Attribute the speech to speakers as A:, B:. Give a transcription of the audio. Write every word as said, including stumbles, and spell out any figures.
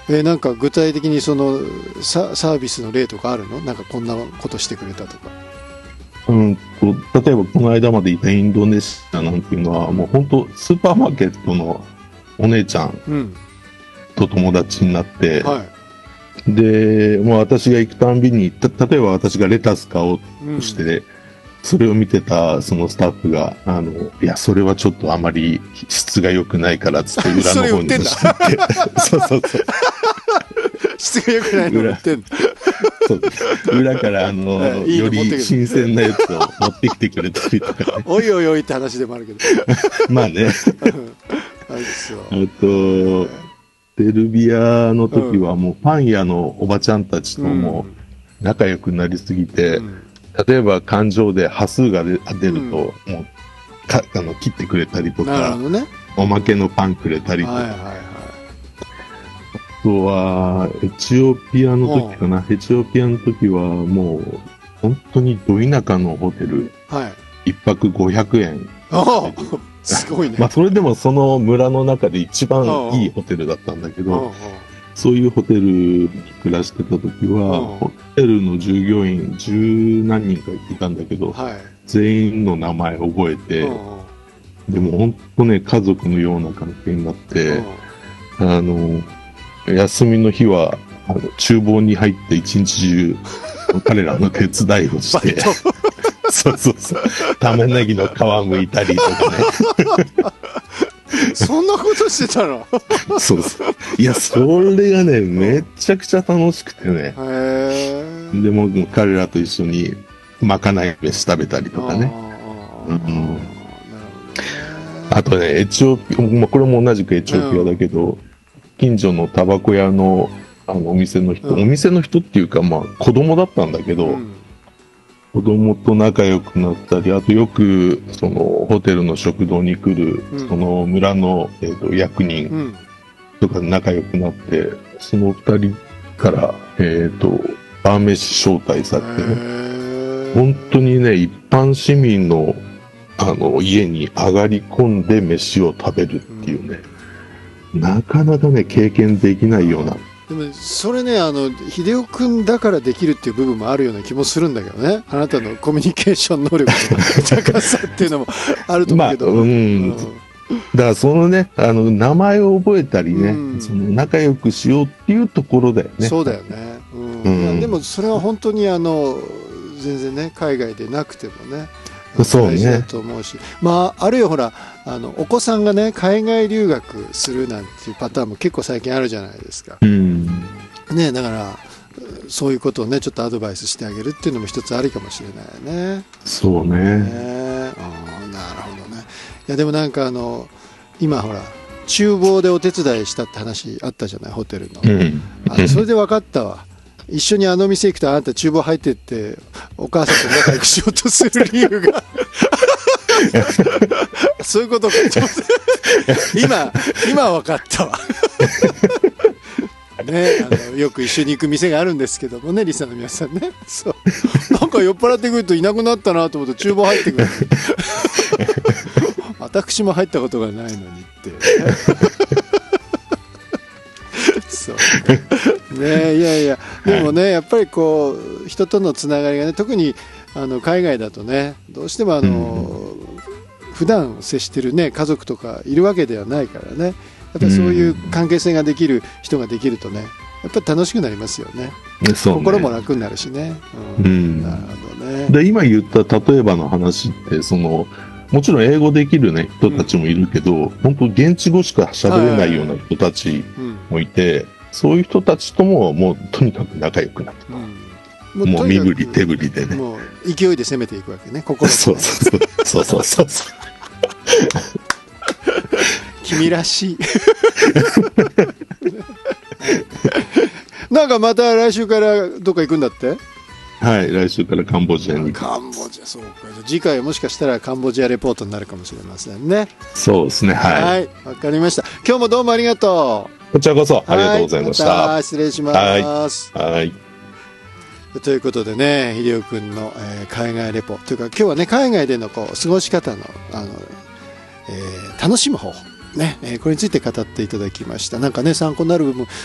A: えー、なんか具体的にその サ, サービスの例とかあるの？なんかこんなことしてくれたとか。
B: うんと、例えばこの間までいたインドネシアなんていうのは、もう本当スーパーマーケットのお姉ちゃんと友達になって、うんはい、で、もう私が行くたんびに、た例えば私がレタス買おうとして、うん、それを見てたそのスタッフが、あの、いや、それはちょっとあまり質が良くないからっつって裏の方に出してってそうそうそう。
A: 質が良くないの売ってんだ。
B: そう裏からあのいいより新鮮なやつを持ってきてくれたりとか、ね、
A: おいおいおいって話でもあるけど
B: まあね
A: あれですよ。
B: あとセルビアの時はもうパン屋のおばちゃんたちとも仲良くなりすぎて、うん、例えば勘定で端数が出ると、うん、もうかあの切ってくれたりとか、ね、おまけのパンくれたりとか、はいはいはい、あとはエチオピアの時かな、エチオピアの時はもう本当にど田舎のホテル、はい、いっぱくごひゃくえん。
A: すごいね。
B: まあそれでもその村の中で一番いいホテルだったんだけど、そういうホテルに暮らしてた時は、ホテルの従業員十何人かいたんだけど、はい、全員の名前覚えて、でも本当ね、家族のような関係になって、あの、休みの日は、あの厨房に入って一日中、彼らの手伝いをして、そうそうそう、玉ねぎの皮剥いたりとかね。
A: そんなことしてたの？
B: そうそう。いや、それがね、めちゃくちゃ楽しくてね。へでも、彼らと一緒に、まかない飯食べたりとかね。うん、あとね、エチオピア、これも同じくエチオピアだけど、うん、近所のタバコ屋の、あのお店の人、うん、お店の人っていうか、まあ、子供だったんだけど、うん、子供と仲良くなったり、あとよく、その、ホテルの食堂に来る、うん、その村の、えーと、役人とか仲良くなって、うん、その二人から、えっと、晩飯招待されてね、本当にね、一般市民の、あの、家に上がり込んで飯を食べるっていうね、うん、なかなかね、経験できないような、
A: でもそれね、あの秀夫君だからできるっていう部分もあるような気もするんだけどね。あなたのコミュニケーション能力の高さっていうのもあると思うけど、まあ、うん、うん、
B: だからそのね、あの名前を覚えたりね、うん、その仲良くしようっていうところだよね。
A: そうだよね、うんうん、でもそれは本当にあの全然ね、海外でなくてもね、
B: そうね、
A: 大事だと思うし、まあ、あるいはほら、あのお子さんがね、海外留学するなんていうパターンも結構最近あるじゃないですか、うんね、だからそういうことをね、ちょっとアドバイスしてあげるっていうのも一つありかもしれないね。
B: そうね、
A: ね、あ、なるほどね。いやでもなんかあの今ほら厨房でお手伝いしたって話あったじゃない、ホテルの、うん、あのそれで分かったわ。一緒にあの店行くとあなた厨房入ってってお母さんと仲良くしようとする理由がそういうことか今今分かったわね、あのよく一緒に行く店があるんですけどもね、リスナーの皆さんね、そうなんか酔っ払ってくるといなくなったなと思って厨房入ってくる私も入ったことがないのにってそうね、いやいや、でもね、はい、やっぱりこう人とのつながりがね、特にあの海外だとね、どうしてもあの、うん、普段接してるね家族とかいるわけではないからね、やっぱりそういう関係性ができる人ができるとね、やっぱり楽しくなりますよね。そうね、心も楽になるしね、うんうん、なるほどね。
B: で今言った例えばの話ってそのもちろん英語できる、ね、人たちもいるけど、うん、本当現地語しか喋れないような人たちもいて、そういう人たちとももうとにかく仲良くなる、うん、もう身振り手振りでね、
A: もう勢いで攻めていくわけね、心でね。
B: そうそうそうそうそう
A: 君らしいなんかまた来週からどっか行くんだって。
B: はい、来週からカンボジアに。
A: カンボジア、そうか。じゃ次回はもしかしたらカンボジアレポートになるかもしれませんね。
B: そうですね、はい。
A: はい、わかりました。今日もどうもありがと
B: う。こちらこそありがとうございました。
A: はい、また失礼します。
B: はい。はい、
A: ということでね、秀夫君の、えー、海外レポというか、今日はね、海外でのこう過ごし方の、あの、えー、楽しむ方法。ね、えー、これについて語っていただきました。なんかね、参考になる部分